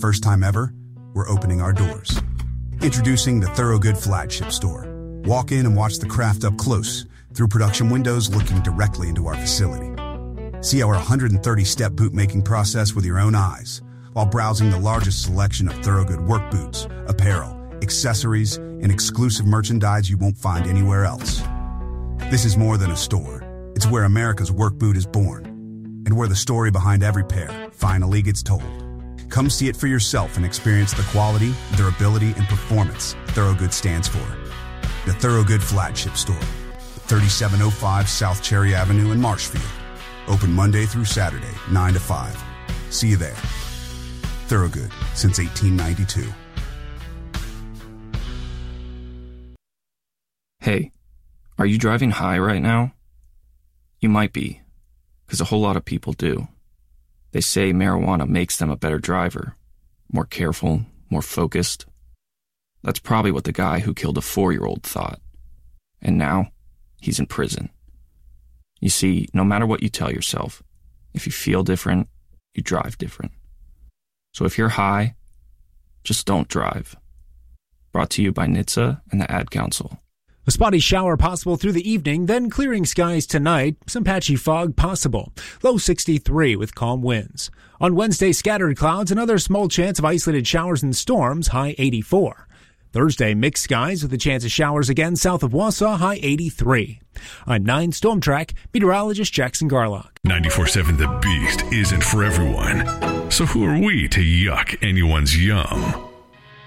first time ever, we're opening our doors. Introducing the Thorogood Flagship Store. Walk in and watch the craft up close through production windows looking directly into our facility. See our 130-step boot-making process with your own eyes while browsing the largest selection of Thorogood work boots, apparel, accessories, and exclusive merchandise you won't find anywhere else. This is more than a store. It's where America's work boot is born and where the story behind every pair finally gets told. Come see it for yourself and experience the quality, durability, and performance Thorogood stands for. The Thorogood Flagship Store, 3705 South Cherry Avenue in Marshfield. Open Monday through Saturday, 9 to 5. See you there. Thorogood, since 1892. Hey, are you driving high right now? You might be, because a whole lot of people do. They say marijuana makes them a better driver, more careful, more focused. That's probably what the guy who killed a 4-year-old thought. And now, he's in prison. You see, no matter what you tell yourself, if you feel different, you drive different. So if you're high, just don't drive. Brought to you by NHTSA and the Ad Council. A spotty shower possible through the evening, then clearing skies tonight. Some patchy fog possible. Low 63 with calm winds. On Wednesday, scattered clouds, another small chance of isolated showers and storms, high 84. Thursday, mixed skies with a chance of showers again south of Wausau, high 83. I'm 9 Storm Track meteorologist Jackson Garlock. 94.7 The Beast isn't for everyone. So who are we to yuck anyone's yum?